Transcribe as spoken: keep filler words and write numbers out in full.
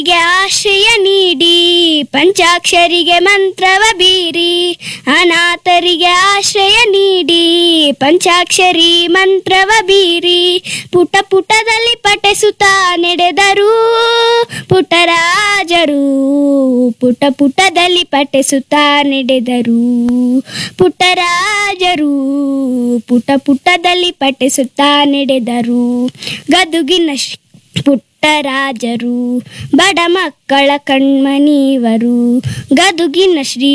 ಗೆ ಆಶ್ರಯ ನೀಡಿ ಪಂಚಾಕ್ಷರಿಗೆ ಮಂತ್ರವ ಬೀರಿ, ಅನಾಥರಿಗೆ ಆಶ್ರಯ ನೀಡಿ ಪಂಚಾಕ್ಷರಿ ಮಂತ್ರವ ಬೀರಿ, ಪುಟ ಪುಟದಲ್ಲಿ ಪಠಿಸುತ್ತಾ ನಡೆದರು ಪುಟ್ಟರಾಜರು, ಪುಟ ಪುಟದಲ್ಲಿ ಪಠಿಸುತ್ತಾ ನಡೆದರು ಪುಟ್ಟರಾಜರು, ಪುಟ ಪುಟದಲ್ಲಿ ಪಠಿಸುತ್ತಾ ನಡೆದರು. ಗದುಗಿನ ಶ್ರೀ ಪುಟ್ಟರಾಜರು ಬಡ ಮಕ್ಕಳ ಕಣ್ಮಣಿವರು, ಗದುಗಿನ ಶ್ರೀ